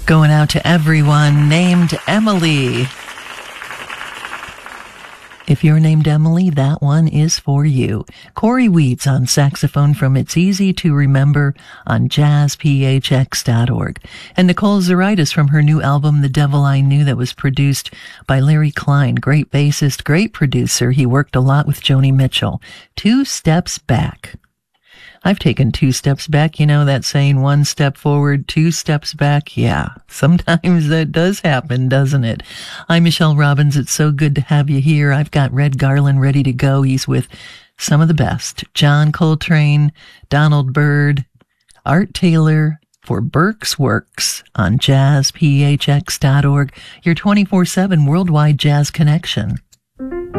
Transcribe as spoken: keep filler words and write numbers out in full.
Going out to everyone named Emily. If you're named Emily, that one is for you. Corey Weeds on saxophone from It's Easy to Remember on jazz p h x dot org. And Nicole Zaritis from her new album, The Devil I Knew, that was produced by Larry Klein. Great bassist, great producer. He worked a lot with Joni Mitchell. Two Steps Back. I've taken two steps back. You know that saying, one step forward, two steps back? Yeah, sometimes that does happen, doesn't it? I'm Michelle Robbins. It's so good to have you here. I've got Red Garland ready to go. He's with some of the best. John Coltrane, Donald Byrd, Art Taylor for Burke's Works on jazz p h x dot org, your twenty-four seven worldwide jazz connection.